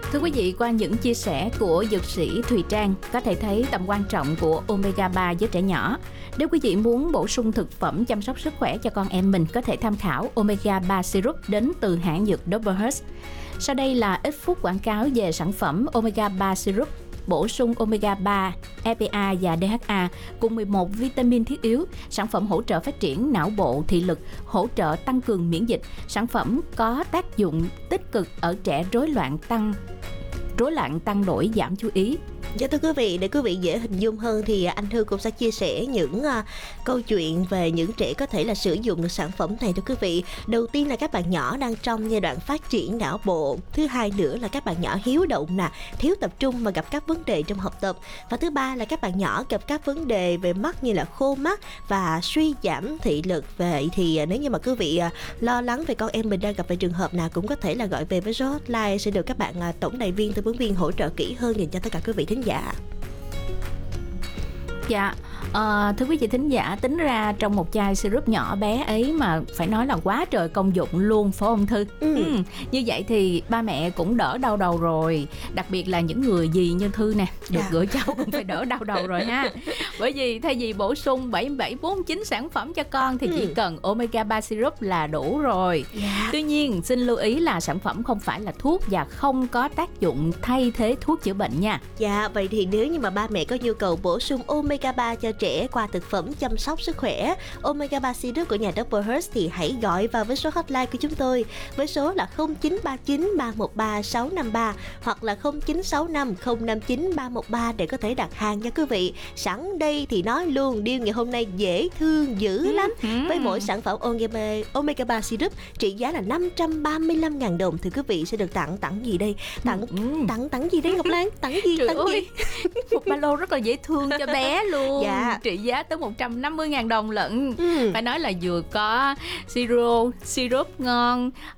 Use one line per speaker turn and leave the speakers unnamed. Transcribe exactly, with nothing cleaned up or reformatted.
Thưa quý vị, qua những chia sẻ của dược sĩ Thùy Trang có thể thấy tầm quan trọng của omega ba với trẻ nhỏ. Nếu quý vị muốn bổ sung thực phẩm chăm sóc sức khỏe cho con em mình, có thể tham khảo omega ba syrup đến từ hãng dược Double Earth. Sau đây là ít phút quảng cáo về sản phẩm omega ba syrup. Bổ sung omega ba, e pê a và đê hát a cùng mười một vitamin thiết yếu, sản phẩm hỗ trợ phát triển não bộ, thị lực, hỗ trợ tăng cường miễn dịch, sản phẩm có tác dụng tích cực ở trẻ rối loạn tăng rối loạn tăng đổi giảm chú ý.
Dạ thưa quý vị, để quý vị dễ hình dung hơn thì anh Thư cũng sẽ chia sẻ những uh, câu chuyện về những trẻ có thể là sử dụng được sản phẩm này thưa quý vị. Đầu tiên là các bạn nhỏ đang trong giai đoạn phát triển não bộ. Thứ hai nữa là các bạn nhỏ hiếu động nè, thiếu tập trung và gặp các vấn đề trong học tập. Và thứ ba là các bạn nhỏ gặp các vấn đề về mắt như là khô mắt và suy giảm thị lực. Vậy thì nếu như mà quý vị uh, lo lắng về con em mình đang gặp phải trường hợp nào, cũng có thể là gọi về với số hotline sẽ được các bạn uh, tổng đài viên, tư vấn viên hỗ trợ kỹ hơn dành cho tất cả quý vị thính giả.
Dạ, à, thưa quý vị thính giả, tính ra trong một chai syrup nhỏ bé ấy mà phải nói là quá trời công dụng luôn, phải không Thư? Ừ. Ừ. Như vậy thì ba mẹ cũng đỡ đau đầu rồi. Đặc biệt là những người dì như Thư nè, được
Dạ.
gửi cháu cũng phải đỡ đau đầu rồi ha. Bởi vì thay vì bổ sung bảy mươi bảy, bốn mươi chín sản phẩm cho con thì ừ. chỉ cần omega ba syrup là đủ rồi.
Dạ.
Tuy nhiên, xin lưu ý là sản phẩm không phải là thuốc và không có tác dụng thay thế thuốc chữa bệnh nha.
Dạ, vậy thì nếu như mà ba mẹ có nhu cầu bổ sung omega ba cho trẻ qua thực phẩm chăm sóc sức khỏe, omega ba syrup của nhà Double Earth thì hãy gọi vào với số hotline của chúng tôi với số là không chín ba chín ba một ba sáu năm ba hoặc là không chín sáu năm không năm chín ba một ba để có thể đặt hàng nha quý vị. Sẵn đây thì nói luôn, deal ngày hôm nay dễ thương dữ lắm. Với mỗi sản phẩm omega ba syrup trị giá là năm trăm ba mươi lăm nghìn đồng thì quý vị sẽ được tặng tặng gì đây? Tặng tặng tặng gì đấy Ngọc Lan? Tặng gì?
Trời
tặng
ơi,
gì?
một ba lô rất là dễ thương cho bé luôn.
Dạ.
Trị giá tới một trăm năm mươi nghìn đồng lận.
Ừ.
Phải nói là vừa có siro, syrup ngon,